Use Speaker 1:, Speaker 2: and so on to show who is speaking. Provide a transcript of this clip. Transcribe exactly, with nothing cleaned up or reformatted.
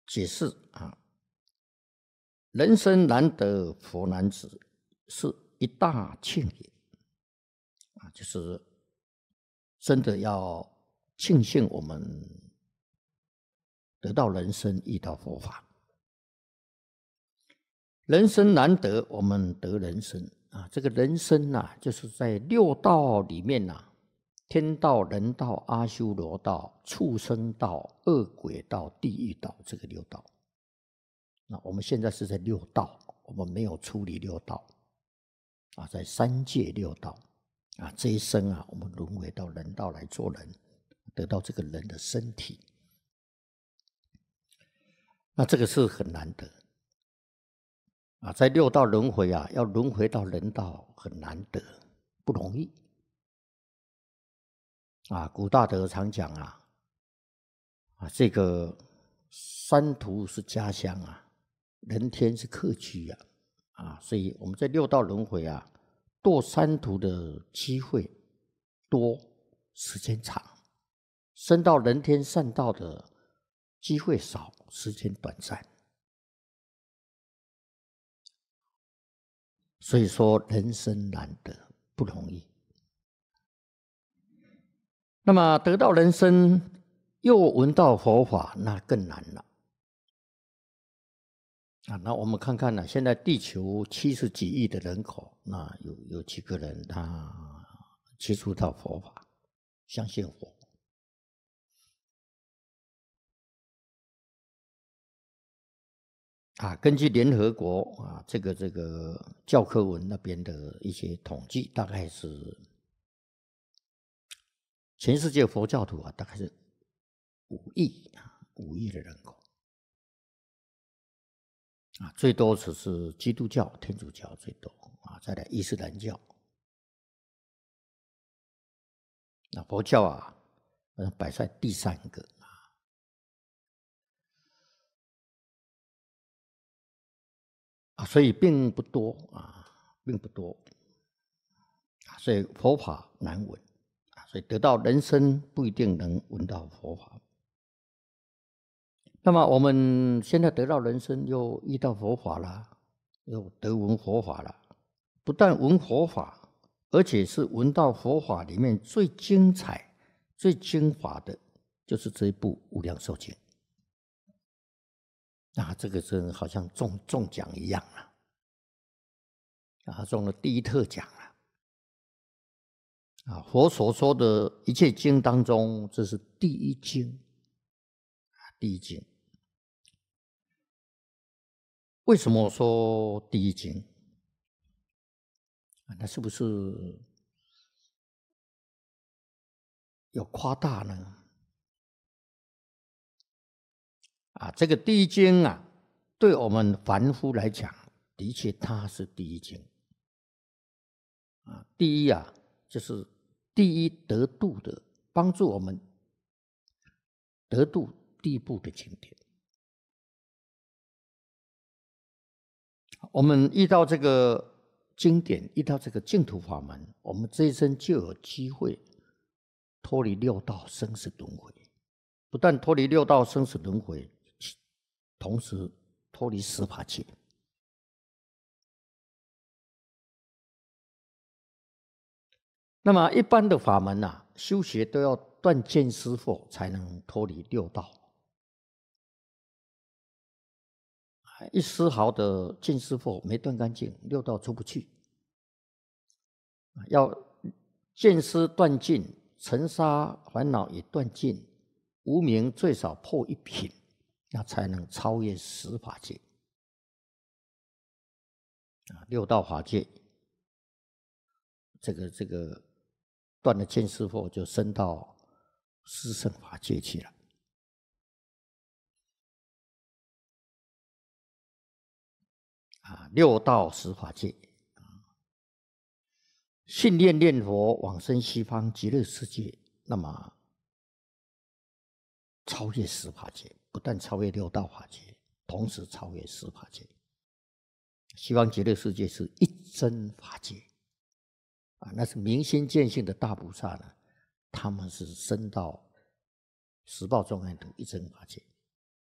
Speaker 1: 解释啊，人生难得佛难值，是一大庆也啊，就是真的要庆幸我们得到人生，遇到佛法。人生难得，我们得人生啊，这个人生呐、啊，就是在六道里面呐、啊，天道、人道、阿修罗道、畜生道、恶鬼道、地狱道，这个六道。那我们现在是在六道，我们没有出离六道啊，在三界六道啊，这一生啊，我们轮回到人道来做人，得到这个人的身体，那这个是很难得啊，在六道轮回啊，要轮回到人道很难得，不容易啊。古大德常讲啊，啊，这个山途是家乡啊，人天是客居啊，啊，所以我们在六道轮回啊，堕三途的机会多，时间长；升到人天善道的机会少，时间短暂。所以说，人生难得，不容易。那么得到人生，又闻到佛法，那更难了。啊，那我们看看呢，现在地球七十几亿的人口，那有有几个人他接触到佛法，相信佛？啊，根据联合国啊，这个这个教科文那边的一些统计，大概是全世界佛教徒啊，大概是五亿啊，五亿的人口。啊，最多只是基督教、天主教最多啊，再来伊斯兰教。那佛教啊，呃，摆在第三个啊，啊，所以并不多啊，并不多啊，所以佛法难闻啊，所以得到人生不一定能闻到佛法。那么我们现在得到人生，又遇到佛法了，又得闻佛法了，不但闻佛法，而且是闻到佛法里面最精彩、最精华的，就是这一部《无量寿经》。啊，这个真好像中中奖一样啊！啊，中了第一特奖了。啊，佛所说的一切经当中，这是第一经，啊，第一经。为什么说第一经？啊，那是不是有夸大呢？啊，这个第一经啊，对我们凡夫来讲，的确它是第一经。啊，第一啊，就是第一得度的，帮助我们得度第一步的经典。我们遇到这个经典，遇到这个净土法门，我们这一生就有机会脱离六道生死轮回。不但脱离六道生死轮回，同时脱离十法界。那么一般的法门啊，修学都要断见思惑，才能脱离六道。一丝毫的见思惑没断干净，六道出不去。要见思断尽，尘沙烦恼也断尽，无明最少破一品，那才能超越十法界。啊，六道法界，这个这个断了见思惑，就升到四圣法界去了。啊，六道十法界，信念念佛往生西方极乐世界，那么超越十法界，不但超越六道法界，同时超越十法界。西方极乐世界是一真法界啊，那是明心见性的大菩萨呢，他们是升到十报庄严土一真法界。